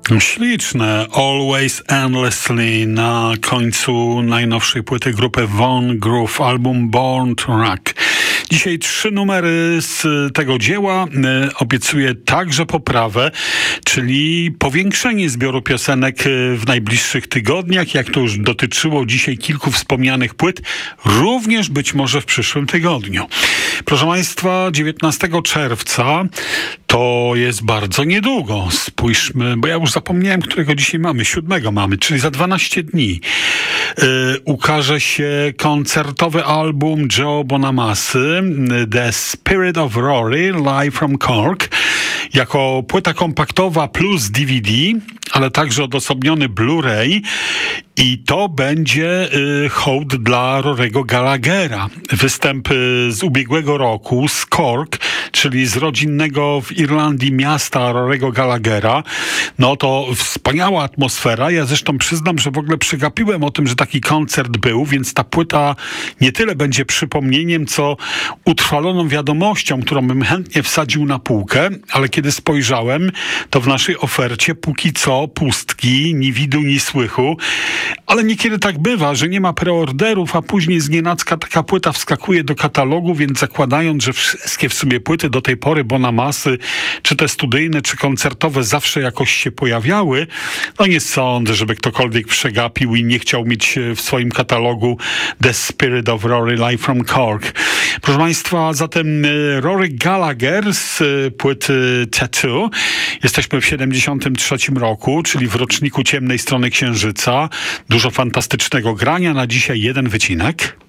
Śliczne Always Endlessly na końcu najnowszej płyty grupy Von Groove, album Born to Rock. Dzisiaj 3 numery z tego dzieła. Obiecuję także poprawę, czyli powiększenie zbioru piosenek w najbliższych tygodniach, jak to już dotyczyło dzisiaj kilku wspomnianych płyt, również być może w przyszłym tygodniu. Proszę Państwa, 19 czerwca to jest bardzo niedługo. Spójrzmy, bo ja już zapomniałem, którego dzisiaj mamy. 7 mamy, czyli za 12 dni. Ukaże się koncertowy album Joe Bonamassy, The Spirit of Rory, Live from Cork, jako płyta kompaktowa plus DVD, ale także odosobniony Blu-ray. I to będzie hołd dla Rory'ego Gallaghera. Występ z ubiegłego roku z Cork, czyli z rodzinnego w Irlandii miasta Rory'ego Gallaghera. No to wspaniała atmosfera. Ja zresztą przyznam, że w ogóle przegapiłem o tym, że taki koncert był, więc ta płyta nie tyle będzie przypomnieniem, co utrwaloną wiadomością, którą bym chętnie wsadził na półkę, ale kiedy spojrzałem, to w naszej ofercie póki co pustki, ni widu, ni słychu. Ale niekiedy tak bywa, że nie ma preorderów, a później znienacka taka płyta wskakuje do katalogu, więc zakładając, że wszystkie w sumie płyty do tej pory Bonamassy, czy te studyjne, czy koncertowe zawsze jakoś się pojawiały, no nie sądzę, żeby ktokolwiek przegapił i nie chciał mieć w swoim katalogu The Spirit of Rory, Live from Cork. Proszę Państwa, zatem Rory Gallagher z płyty Tattoo. Jesteśmy w 73 roku, czyli w roczniku Ciemnej Strony Księżyca. Dużo fantastycznego grania, na dzisiaj jeden wycinek.